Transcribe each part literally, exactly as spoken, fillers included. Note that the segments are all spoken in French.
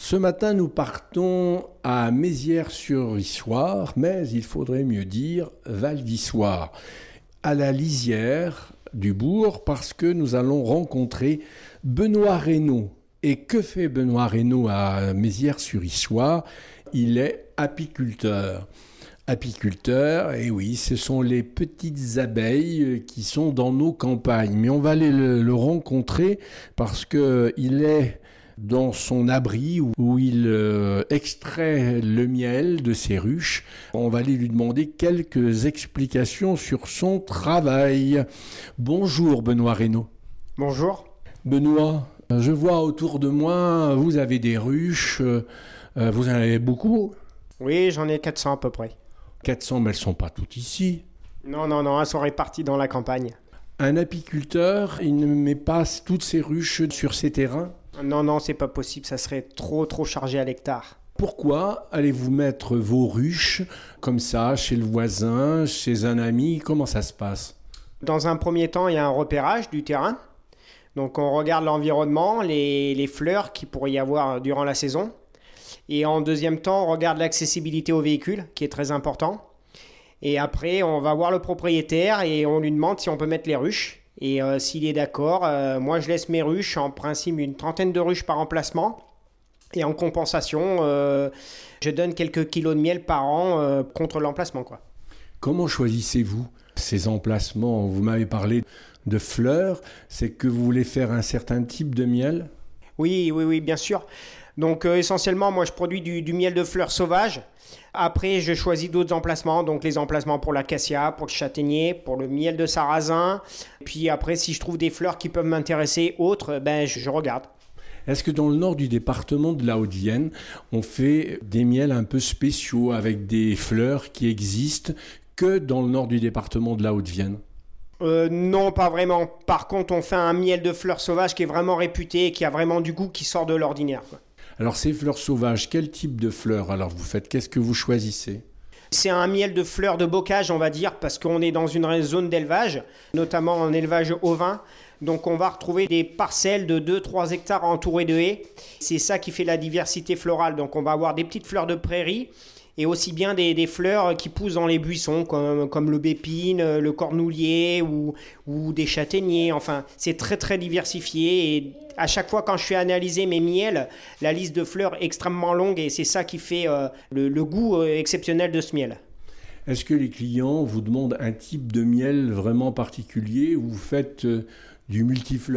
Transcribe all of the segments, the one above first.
Ce matin, nous partons à Mézières-sur-Issoire, mais il faudrait mieux dire Val d'Issoire, à la lisière du bourg, parce que nous allons rencontrer Benoît Reynaud. Et que fait Benoît Reynaud à Mézières-sur-Issoire ? Il est apiculteur. Apiculteur, et oui, ce sont les petites abeilles qui sont dans nos campagnes. Mais on va aller le, le rencontrer parce qu'il est dans son abri où il euh, extrait le miel de ses ruches. On va aller lui demander quelques explications sur son travail. Bonjour Benoît Reynaud. Bonjour. Benoît, je vois autour de moi, vous avez des ruches, euh, vous en avez beaucoup ? Oui, j'en ai quatre cents à peu près. quatre cents, mais elles ne sont pas toutes ici. Non, non, non, elles sont réparties dans la campagne. Un apiculteur, il ne met pas toutes ses ruches sur ses terrains ? Non, non, c'est pas possible, ça serait trop, trop chargé à l'hectare. Pourquoi allez-vous mettre vos ruches comme ça, chez le voisin, chez un ami ? Comment ça se passe ? Dans un premier temps, il y a un repérage du terrain. Donc on regarde l'environnement, les, les fleurs qu'il pourrait y avoir durant la saison. Et en deuxième temps, on regarde l'accessibilité au véhicule, qui est très important. Et après, on va voir le propriétaire et on lui demande si on peut mettre les ruches. Et euh, s'il est d'accord, euh, moi je laisse mes ruches, en principe une trentaine de ruches par emplacement. Et en compensation, euh, je donne quelques kilos de miel par an euh, contre l'emplacement, quoi. Comment choisissez-vous ces emplacements ? Vous m'avez parlé de fleurs, c'est que vous voulez faire un certain type de miel ? Oui, oui, oui, bien sûr. Donc euh, essentiellement, moi je produis du, du miel de fleurs sauvages. Après, je choisis d'autres emplacements, donc les emplacements pour l'acacia, pour le châtaignier, pour le miel de sarrasin. Puis après, si je trouve des fleurs qui peuvent m'intéresser, autres, ben je, je regarde. Est-ce que dans le nord du département de la Haute-Vienne, on fait des miels un peu spéciaux avec des fleurs qui existent que dans le nord du département de la Haute-Vienne ? Euh, non, pas vraiment. Par contre, on fait un miel de fleurs sauvages qui est vraiment réputé et qui a vraiment du goût qui sort de l'ordinaire, quoi. Alors ces fleurs sauvages, quel type de fleurs alors vous faites ? Qu'est-ce que vous choisissez ? C'est un miel de fleurs de bocage, on va dire, parce qu'on est dans une zone d'élevage, notamment en élevage ovin. Donc on va retrouver des parcelles de deux à trois hectares entourées de haies. C'est ça qui fait la diversité florale. Donc on va avoir des petites fleurs de prairie et aussi bien des, des fleurs qui poussent dans les buissons comme, comme le bépine, le cornoulier ou, ou des châtaigniers. Enfin, c'est très très diversifié et à chaque fois quand je fais analyser mes miels, la liste de fleurs est extrêmement longue et c'est ça qui fait euh, le, le goût euh, exceptionnel de ce miel. Est-ce que les clients vous demandent un type de miel vraiment particulier ou vous faites euh, du multifleur ?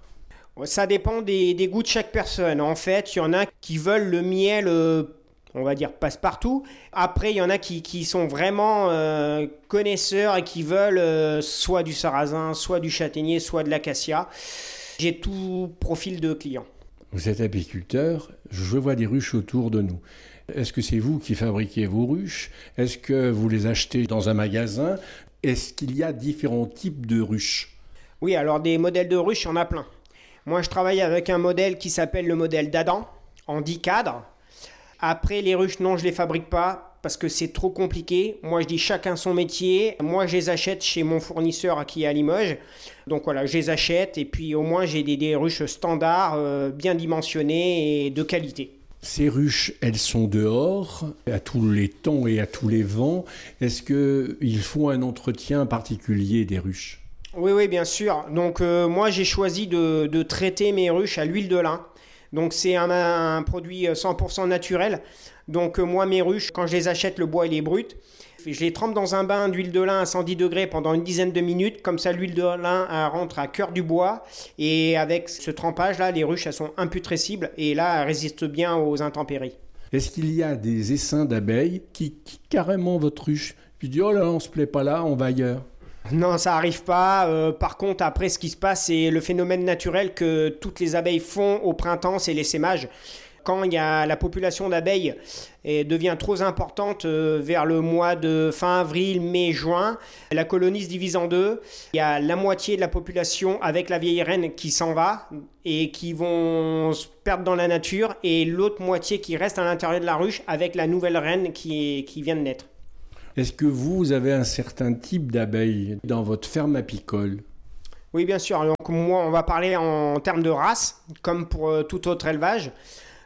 Ça dépend des, des goûts de chaque personne. En fait, il y en a qui veulent le miel... Euh, on va dire passe-partout. Après, il y en a qui, qui sont vraiment euh, connaisseurs et qui veulent euh, soit du sarrasin, soit du châtaignier, soit de l'acacia. J'ai tout profil de client. Vous êtes apiculteur, je vois des ruches autour de nous. Est-ce que c'est vous qui fabriquez vos ruches ? Est-ce que vous les achetez dans un magasin ? Est-ce qu'il y a différents types de ruches ? Oui, alors des modèles de ruches, il y en a plein. Moi, je travaille avec un modèle qui s'appelle le modèle d'Adam, en dix cadres. Après, les ruches, non, je ne les fabrique pas parce que c'est trop compliqué. Moi, je dis chacun son métier. Moi, je les achète chez mon fournisseur qui est à Limoges. Donc voilà, je les achète et puis au moins, j'ai des, des ruches standards, euh, bien dimensionnées et de qualité. Ces ruches, elles sont dehors, à tous les temps et à tous les vents. Est-ce qu'il faut un entretien particulier des ruches ? Oui, oui, bien sûr. Donc euh, moi, j'ai choisi de, de traiter mes ruches à l'huile de lin. Donc c'est un, un produit cent pour cent naturel. Donc euh, moi mes ruches, quand je les achète, le bois il est brut. Je les trempe dans un bain d'huile de lin à cent dix degrés pendant une dizaine de minutes. Comme ça l'huile de lin elle rentre à cœur du bois. Et avec ce trempage là, les ruches elles sont imputrescibles et là elles résistent bien aux intempéries. Est-ce qu'il y a des essaims d'abeilles qui quittent carrément votre ruche ? Puis disent oh là là, on se plaît pas là, on va ailleurs. Non, ça arrive pas. Euh, par contre, après, ce qui se passe, c'est le phénomène naturel que toutes les abeilles font au printemps, c'est l'essaimage. Quand il y a la population d'abeilles et devient trop importante euh, vers le mois de fin avril, mai, juin, la colonie se divise en deux. Il y a la moitié de la population avec la vieille reine qui s'en va et qui vont se perdre dans la nature et l'autre moitié qui reste à l'intérieur de la ruche avec la nouvelle reine qui, est, qui vient de naître. Est-ce que vous avez un certain type d'abeilles dans votre ferme apicole ? Oui, bien sûr. Donc, moi, on va parler en termes de race, comme pour euh, tout autre élevage.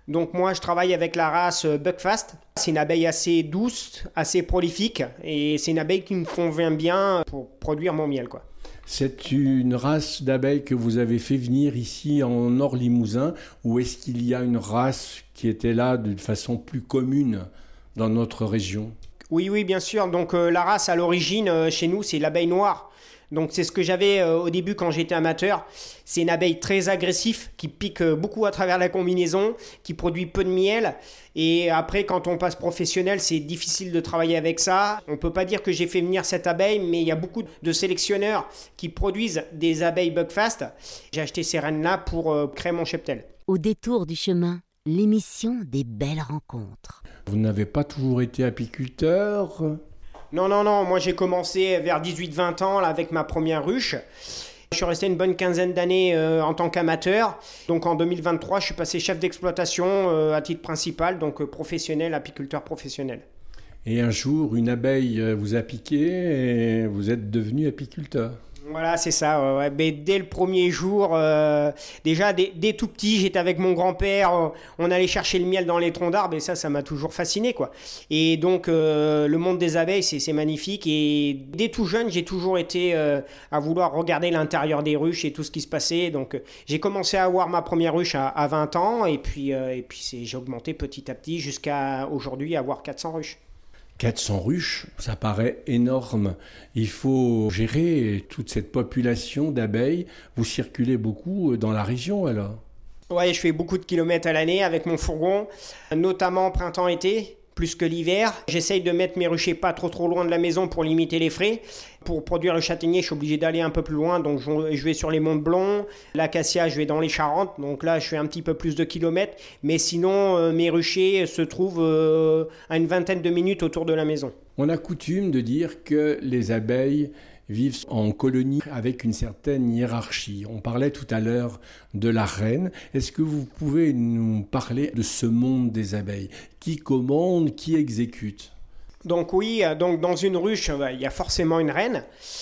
Donc moi, je travaille avec la race Buckfast. C'est une abeille assez douce, assez prolifique, et c'est une abeille qui me convient bien pour produire mon miel, quoi. C'est une race d'abeilles que vous avez fait venir ici en Nord-Limousin, ou est-ce qu'il y a une race qui était là de façon plus commune dans notre région ? Oui, oui, bien sûr. Donc euh, la race à l'origine euh, chez nous, c'est l'abeille noire. Donc c'est ce que j'avais euh, au début quand j'étais amateur. C'est une abeille très agressive qui pique euh, beaucoup à travers la combinaison, qui produit peu de miel. Et après, quand on passe professionnel, c'est difficile de travailler avec ça. On ne peut pas dire que j'ai fait venir cette abeille, mais il y a beaucoup de sélectionneurs qui produisent des abeilles Buckfast. J'ai acheté ces reines-là pour euh, créer mon cheptel. Au détour du chemin, l'émission des belles rencontres. Vous n'avez pas toujours été apiculteur ? Non, non, non. Moi, j'ai commencé vers dix-huit vingt ans là, avec ma première ruche. Je suis resté une bonne quinzaine d'années euh, en tant qu'amateur. Donc en deux mille vingt-trois, je suis passé chef d'exploitation euh, à titre principal, donc euh, professionnel, apiculteur professionnel. Et un jour, une abeille vous a piqué et vous êtes devenu apiculteur. Voilà, c'est ça. Ouais, ouais. Mais dès le premier jour, euh, déjà, dès, dès tout petit, j'étais avec mon grand-père. Euh, on allait chercher le miel dans les troncs d'arbres et ça, ça m'a toujours fasciné, quoi. Et donc, euh, le monde des abeilles, c'est, c'est magnifique. Et dès tout jeune, j'ai toujours été euh, à vouloir regarder l'intérieur des ruches et tout ce qui se passait. Donc, euh, j'ai commencé à avoir ma première ruche à, à vingt ans et puis, euh, et puis c'est, j'ai augmenté petit à petit jusqu'à aujourd'hui avoir quatre cents ruches. quatre cents ruches, ça paraît énorme. Il faut gérer toute cette population d'abeilles. Vous circulez beaucoup dans la région alors ? Ouais, je fais beaucoup de kilomètres à l'année avec mon fourgon, notamment printemps-été, plus que l'hiver. J'essaye de mettre mes ruchers pas trop trop loin de la maison pour limiter les frais. Pour produire le châtaignier, je suis obligé d'aller un peu plus loin, donc je vais sur les monts de Blon. L'acacia, je vais dans les Charentes, donc là, je fais un petit peu plus de kilomètres. Mais sinon, euh, mes ruchers se trouvent euh, à une vingtaine de minutes autour de la maison. On a coutume de dire que les abeilles vivent en colonie avec une certaine hiérarchie. On parlait tout à l'heure de la reine. Est-ce que vous pouvez nous parler de ce monde des abeilles ? Qui commande, qui exécute ? Donc oui, donc dans une ruche, il y a forcément une reine.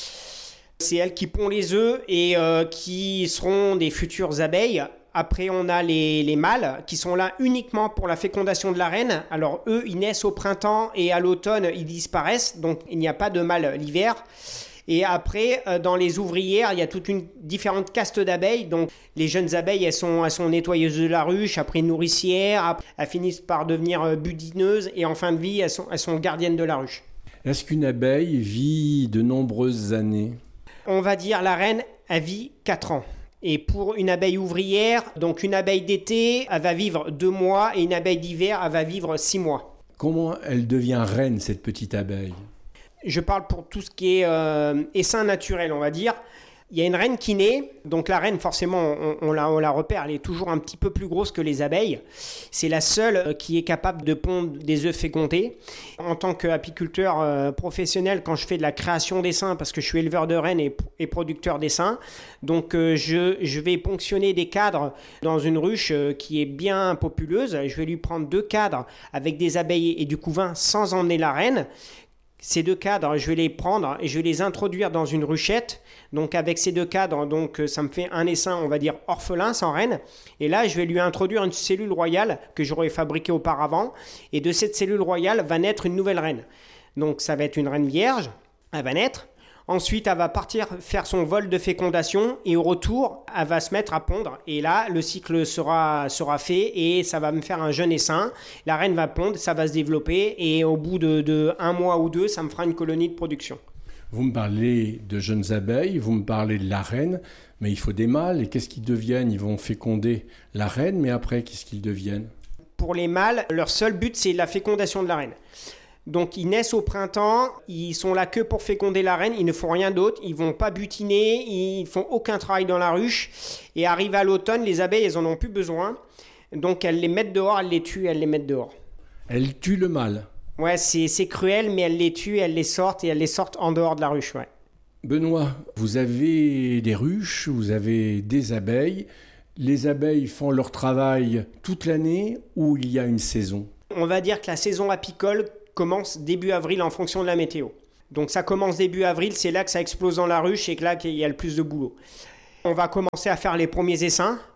C'est elle qui pond les œufs et euh, qui seront des futures abeilles. Après, on a les, les mâles qui sont là uniquement pour la fécondation de la reine. Alors eux, ils naissent au printemps et à l'automne, ils disparaissent. Donc il n'y a pas de mâle l'hiver. Et après, dans les ouvrières, il y a toute une différente caste d'abeilles. Donc, les jeunes abeilles, elles sont, elles sont nettoyeuses de la ruche, après nourricières, elles finissent par devenir budineuses et en fin de vie, elles sont, elles sont gardiennes de la ruche. Est-ce qu'une abeille vit de nombreuses années ? On va dire la reine, elle vit quatre ans. Et pour une abeille ouvrière, donc une abeille d'été, elle va vivre deux mois et une abeille d'hiver, elle va vivre six mois. Comment elle devient reine, cette petite abeille ? Je parle pour tout ce qui est euh, essaim naturel, on va dire. Il y a une reine qui naît, donc la reine, forcément, on, on, la, on la repère, elle est toujours un petit peu plus grosse que les abeilles. C'est la seule qui est capable de pondre des œufs fécondés. En tant qu'apiculteur euh, professionnel, quand je fais de la création d'essaims, parce que je suis éleveur de rennes et, et producteur d'essaims, donc euh, je, je vais ponctionner des cadres dans une ruche euh, qui est bien populeuse. Je vais lui prendre deux cadres avec des abeilles et du couvain sans emmener la reine. Ces deux cadres, je vais les prendre et je vais les introduire dans une ruchette. Donc avec ces deux cadres, donc, ça me fait un essaim, on va dire, orphelin, sans reine. Et là, je vais lui introduire une cellule royale que j'aurais fabriquée auparavant. Et de cette cellule royale va naître une nouvelle reine. Donc ça va être une reine vierge, elle va naître. Ensuite, elle va partir faire son vol de fécondation et au retour, elle va se mettre à pondre. Et là, le cycle sera, sera fait et ça va me faire un jeune essaim. La reine va pondre, ça va se développer et au bout de, de un mois ou deux, ça me fera une colonie de production. Vous me parlez de jeunes abeilles, vous me parlez de la reine, mais il faut des mâles. Et qu'est-ce qu'ils deviennent ? Ils vont féconder la reine, mais après, qu'est-ce qu'ils deviennent ? Pour les mâles, leur seul but, c'est la fécondation de la reine. Donc ils naissent au printemps, ils sont là que pour féconder la reine, ils ne font rien d'autre, ils vont pas butiner, ils font aucun travail dans la ruche. Et arrivé à l'automne, les abeilles, elles en ont plus besoin. Donc elles les mettent dehors, elles les tuent, elles les mettent dehors. Elles tuent le mâle ? Ouais, c'est, c'est cruel, mais elles les tuent, elles les sortent et elles les sortent en dehors de la ruche, ouais. Benoît, vous avez des ruches, vous avez des abeilles. Les abeilles font leur travail toute l'année ou il y a une saison ? On va dire que la saison apicole commence début avril en fonction de la météo. Donc ça commence début avril, c'est là que ça explose dans la ruche et que là qu'il y a le plus de boulot. On va commencer à faire les premiers essaims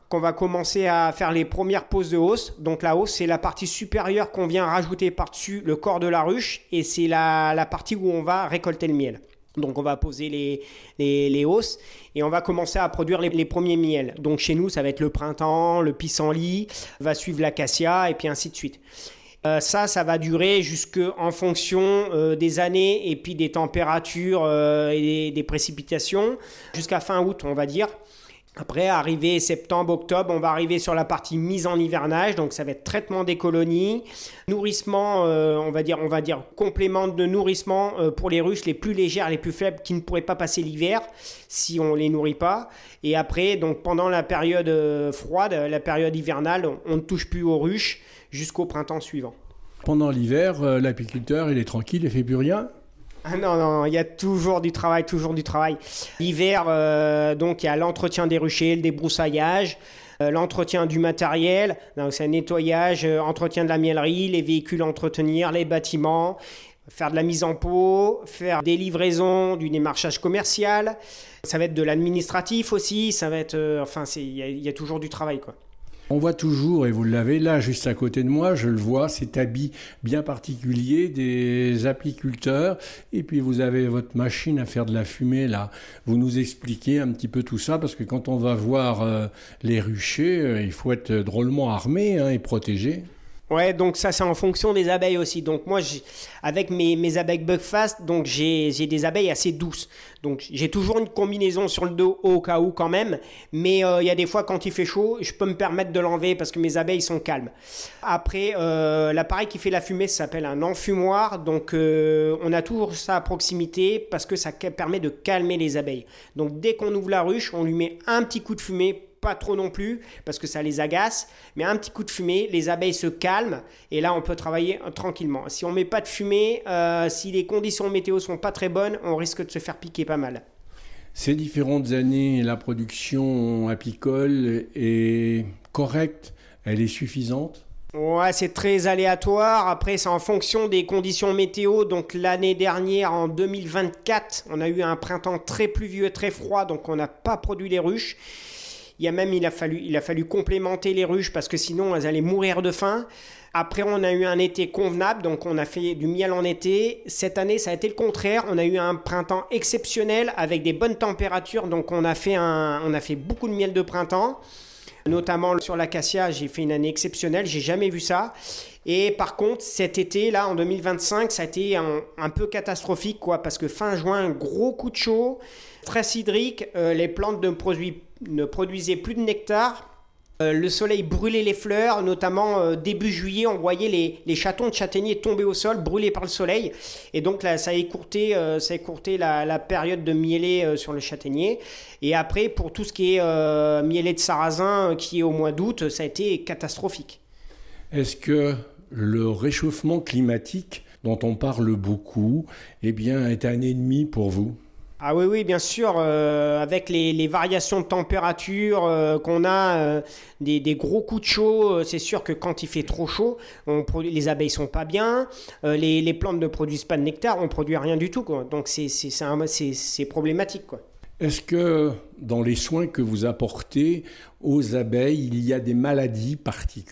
qu'on va commencer à faire les premières poses de hausse. Donc la hausse, c'est la partie supérieure qu'on vient rajouter par-dessus le corps de la ruche et c'est la, la partie où on va récolter le miel. Donc on va poser les, les, les hausses et on va commencer à produire les, les premiers miels. Donc chez nous, ça va être le printemps, le pissenlit, va suivre l'acacia et puis ainsi de suite. Euh, ça, ça va durer jusque en fonction euh, des années et puis des températures euh, et des, des précipitations jusqu'à fin août, on va dire. Après, arrivé septembre, octobre, on va arriver sur la partie mise en hivernage. Donc, ça va être traitement des colonies, nourrissement, euh, on va dire, on va dire complément de nourrissement euh, pour les ruches les plus légères, les plus faibles, qui ne pourraient pas passer l'hiver si on les nourrit pas. Et après, donc pendant la période euh, froide, la période hivernale, on, on ne touche plus aux ruches jusqu'au printemps suivant. Pendant l'hiver, euh, l'apiculteur, il est tranquille, il ne fait plus rien? Ah non, non, il y a toujours du travail, toujours du travail. L'hiver, euh, donc il y a l'entretien des ruchers, le débroussaillage, euh, l'entretien du matériel, donc c'est un nettoyage, euh, entretien de la miellerie, les véhicules à entretenir, les bâtiments, faire de la mise en pot, faire des livraisons, du démarchage commercial. Ça va être de l'administratif aussi, ça va être, euh, enfin, il y, y a toujours du travail, quoi. On voit toujours, et vous l'avez là, juste à côté de moi, je le vois, cet habit bien particulier des apiculteurs. Et puis vous avez votre machine à faire de la fumée là. Vous nous expliquez un petit peu tout ça, parce que quand on va voir euh, les ruchers, euh, il faut être drôlement armé hein, et protégé. Ouais, donc ça c'est en fonction des abeilles aussi. Donc moi, j'ai, avec mes, mes abeilles Buckfast, donc j'ai, j'ai des abeilles assez douces. Donc j'ai toujours une combinaison sur le dos au cas où quand même. Mais il euh, y a des fois quand il fait chaud, je peux me permettre de l'enlever parce que mes abeilles sont calmes. Après, euh, l'appareil qui fait la fumée ça s'appelle un enfumoir. Donc euh, on a toujours ça à proximité parce que ça permet de calmer les abeilles. Donc dès qu'on ouvre la ruche, on lui met un petit coup de fumée. Pas trop non plus, parce que ça les agace, mais un petit coup de fumée, les abeilles se calment, et là on peut travailler tranquillement. Si on ne met pas de fumée, euh, si les conditions météo sont pas très bonnes, on risque de se faire piquer pas mal. Ces différentes années, la production apicole est correcte, elle est suffisante? Ouais, c'est très aléatoire. Après, c'est en fonction des conditions météo. Donc l'année dernière, en deux mille vingt-quatre, on a eu un printemps très pluvieux et très froid, donc on n'a pas produit les ruches. Il y a même, il a fallu, il a fallu complémenter les ruches parce que sinon elles allaient mourir de faim. Après, on a eu un été convenable, donc on a fait du miel en été. Cette année, ça a été le contraire. On a eu un printemps exceptionnel avec des bonnes températures, donc on a fait, un, on a fait beaucoup de miel de printemps. Notamment sur l'acacia, j'ai fait une année exceptionnelle, j'ai jamais vu ça. Et par contre, cet été, là, en deux mille vingt-cinq, ça a été un, un peu catastrophique, quoi, parce que fin juin, un gros coup de chaud, stress hydrique, euh, les plantes ne, produis, ne produisaient plus de nectar. Euh, le soleil brûlait les fleurs, notamment euh, début juillet, on voyait les, les chatons de châtaignier tomber au sol, brûlés par le soleil. Et donc là, ça a écourté, euh, ça a écourté la, la période de mielé euh, sur le châtaignier. Et après, pour tout ce qui est euh, mielé de sarrasin, euh, qui est au mois d'août, ça a été catastrophique. Est-ce que le réchauffement climatique, dont on parle beaucoup, eh bien, est un ennemi pour vous ? Ah oui, oui, bien sûr, euh, avec les, les variations de température euh, qu'on a, euh, des, des gros coups de chaud, euh, c'est sûr que quand il fait trop chaud, on produit, les abeilles sont pas bien, euh, les, les plantes ne produisent pas de nectar, on ne produit rien du tout, quoi. Donc c'est, c'est, c'est, un, c'est, c'est problématique, quoi. Est-ce que dans les soins que vous apportez aux abeilles, il y a des maladies particulières ?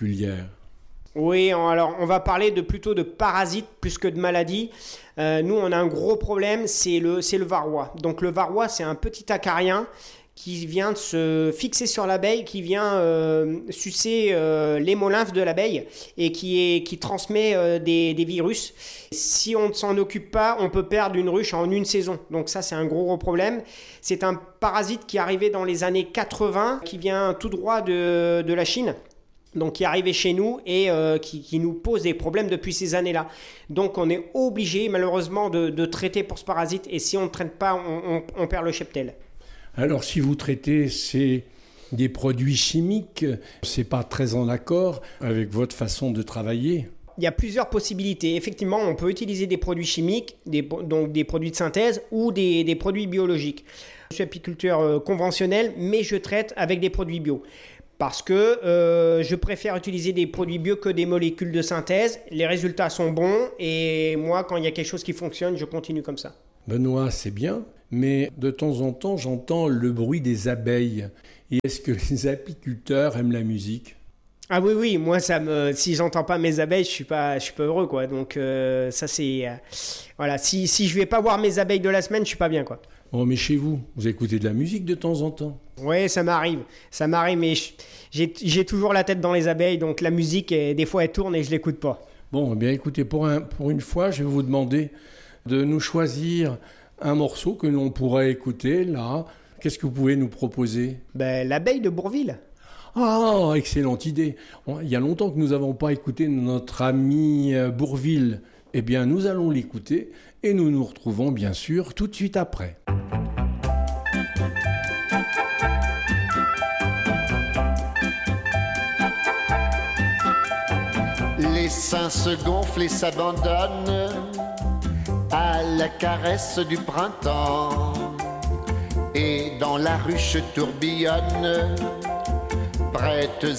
Oui, alors on va parler de, plutôt de parasites plus que de maladies. Euh, nous, on a un gros problème, c'est le, c'est le varroa. Donc le varroa, c'est un petit acarien qui vient de se fixer sur l'abeille, qui vient euh, sucer euh, l'hémolymphe de l'abeille et qui, est, qui transmet euh, des, des virus. Si on ne s'en occupe pas, on peut perdre une ruche en une saison. Donc ça, c'est un gros, gros problème. C'est un parasite qui est arrivé dans les années quatre-vingts, qui vient tout droit de, de la Chine. Donc qui est arrivé chez nous et euh, qui, qui nous pose des problèmes depuis ces années-là. Donc on est obligé malheureusement de, de traiter pour ce parasite et si on ne traite pas, on, on, on perd le cheptel. Alors si vous traitez, c'est des produits chimiques, c'est pas très en accord avec votre façon de travailler ? Il y a plusieurs possibilités. Effectivement, on peut utiliser des produits chimiques, des, donc des produits de synthèse ou des, des produits biologiques. Je suis apiculteur euh, conventionnel, mais je traite avec des produits bio. Parce que euh, je préfère utiliser des produits bio que des molécules de synthèse. Les résultats sont bons et moi, quand il y a quelque chose qui fonctionne, je continue comme ça. Benoît, c'est bien. mais de temps en temps, j'entends le bruit des abeilles. Et est-ce que les apiculteurs aiment la musique ? Ah oui, oui, moi, ça me, si j'entends pas mes abeilles, je suis pas, je suis pas heureux, quoi. Donc, euh, ça, c'est... Euh, voilà, si, si je vais pas voir mes abeilles de la semaine, je suis pas bien, quoi. Oh, mais chez vous, vous écoutez de la musique de temps en temps ? Oui, ça m'arrive. Ça m'arrive, mais je, j'ai, j'ai toujours la tête dans les abeilles, donc la musique, des fois, elle tourne et je l'écoute pas. Bon, eh bien, écoutez, pour, un, pour une fois, je vais vous demander de nous choisir un morceau que l'on pourrait écouter, là. Qu'est-ce que vous pouvez nous proposer ? Ben, l'abeille de Bourvil. Ah, excellente idée. Il y a longtemps que nous n'avons pas écouté notre ami Bourvil. Eh bien, nous allons l'écouter et nous nous retrouvons bien sûr tout de suite après. Les seins se gonflent et s'abandonnent à la caresse du printemps. Et dans la ruche tourbillonne, prêtes